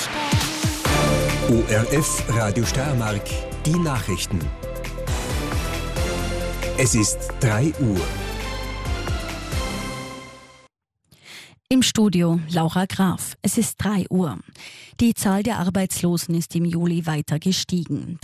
ORF Radio Steiermark, die Nachrichten. Es ist 3 Uhr. Im Studio Laura Graf. Es ist 3 Uhr. Die Zahl der Arbeitslosen ist im Juli weiter gestiegen.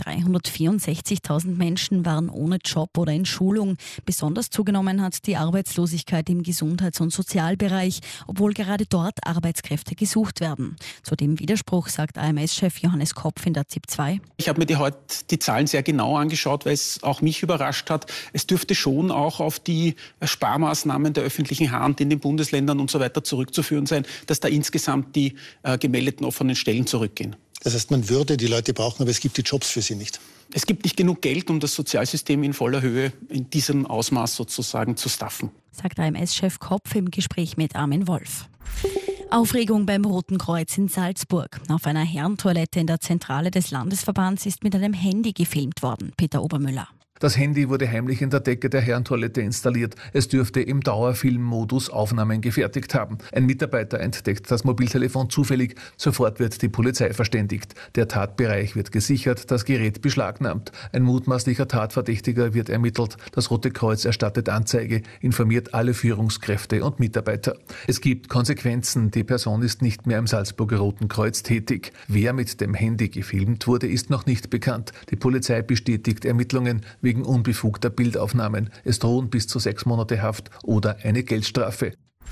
364.000 Menschen waren ohne Job oder in Schulung. Besonders zugenommen hat die Arbeitslosigkeit im Gesundheits- und Sozialbereich, obwohl gerade dort Arbeitskräfte gesucht werden. Zu dem Widerspruch sagt AMS-Chef Johannes Kopf in der ZIP 2. Ich habe mir heute die Zahlen sehr genau angeschaut, weil es auch mich überrascht hat. Es dürfte schon auch auf die Sparmaßnahmen der öffentlichen Hand in den Bundesländern und so weiter zurückzuführen sein, dass da insgesamt die gemeldeten offenen Stellen zurückgehen. Das heißt, man würde die Leute brauchen, aber es gibt die Jobs für sie nicht. Es gibt nicht genug Geld, um das Sozialsystem in voller Höhe in diesem Ausmaß sozusagen zu staffen, sagt AMS-Chef Kopf im Gespräch mit Armin Wolf. Aufregung beim Roten Kreuz in Salzburg. Auf einer Herrentoilette in der Zentrale des Landesverbands ist mit einem Handy gefilmt worden. Peter Obermüller. Das Handy wurde heimlich in der Decke der Herrentoilette installiert. Es dürfte im Dauerfilmmodus Aufnahmen gefertigt haben. Ein Mitarbeiter entdeckt das Mobiltelefon zufällig. Sofort wird die Polizei verständigt. Der Tatbereich wird gesichert, das Gerät beschlagnahmt. Ein mutmaßlicher Tatverdächtiger wird ermittelt. Das Rote Kreuz erstattet Anzeige, informiert alle Führungskräfte und Mitarbeiter. Es gibt Konsequenzen. Die Person ist nicht mehr im Salzburger Roten Kreuz tätig. Wer mit dem Handy gefilmt wurde, ist noch nicht bekannt. Die Polizei bestätigt Ermittlungen wegen unbefugter Bildaufnahmen. Es drohen bis zu 6 Monate Haft oder eine Geldstrafe.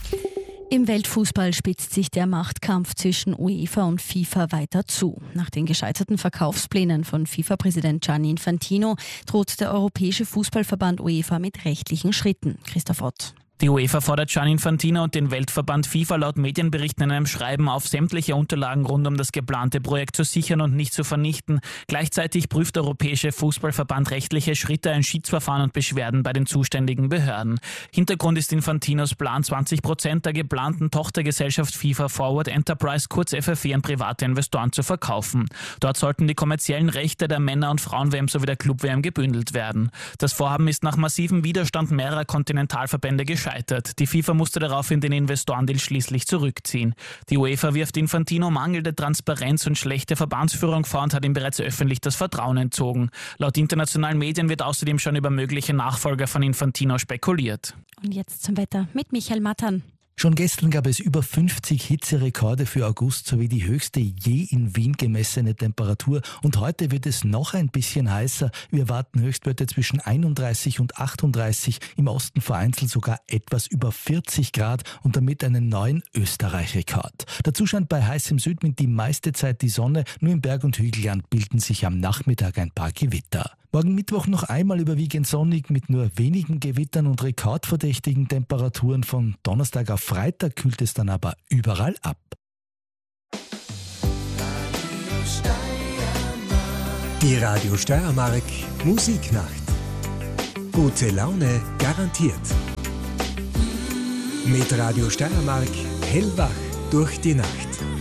Im Weltfußball spitzt sich der Machtkampf zwischen UEFA und FIFA weiter zu. Nach den gescheiterten Verkaufsplänen von FIFA-Präsident Gianni Infantino droht der Europäische Fußballverband UEFA mit rechtlichen Schritten. Christoph Ott. Die UEFA fordert Gianni Infantino und den Weltverband FIFA laut Medienberichten in einem Schreiben auf, sämtliche Unterlagen rund um das geplante Projekt zu sichern und nicht zu vernichten. Gleichzeitig prüft der Europäische Fußballverband rechtliche Schritte, ein Schiedsverfahren und Beschwerden bei den zuständigen Behörden. Hintergrund ist Infantinos Plan, 20% der geplanten Tochtergesellschaft FIFA Forward Enterprise, kurz FFE, an private Investoren zu verkaufen. Dort sollten die kommerziellen Rechte der Männer- und Frauen-WM sowie der Club-WM gebündelt werden. Das Vorhaben ist nach massivem Widerstand mehrerer Kontinentalverbände gescheitert. Die FIFA musste daraufhin den Investorendeal schließlich zurückziehen. Die UEFA wirft Infantino mangelnde Transparenz und schlechte Verbandsführung vor und hat ihm bereits öffentlich das Vertrauen entzogen. Laut internationalen Medien wird außerdem schon über mögliche Nachfolger von Infantino spekuliert. Und jetzt zum Wetter mit Michael Mattern. Schon gestern gab es über 50 Hitzerekorde für August sowie die höchste je in Wien gemessene Temperatur. Und heute wird es noch ein bisschen heißer. Wir erwarten Höchstwerte zwischen 31 und 38, im Osten vereinzelt sogar etwas über 40 Grad und damit einen neuen Österreich-Rekord. Dazu scheint bei heißem Südwind die meiste Zeit die Sonne. Nur im Berg- und Hügelland bilden sich am Nachmittag ein paar Gewitter. Morgen Mittwoch noch einmal überwiegend sonnig mit nur wenigen Gewittern und rekordverdächtigen Temperaturen. Von Donnerstag auf Freitag kühlt es dann aber überall ab. Die Radio Steiermark Musiknacht. Gute Laune garantiert. Mit Radio Steiermark hellwach durch die Nacht.